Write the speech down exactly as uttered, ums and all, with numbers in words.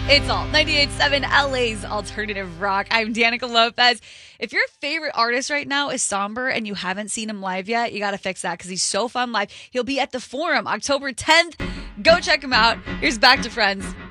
It's all ninety-eight point seven L A's Alternative Rock. I'm Danica Lopez. If your favorite artist right now is Somber and you haven't seen him live yet, you got to fix that because he's so fun live. He'll be at the Forum October tenth. Go check him out. Here's Back to Friends.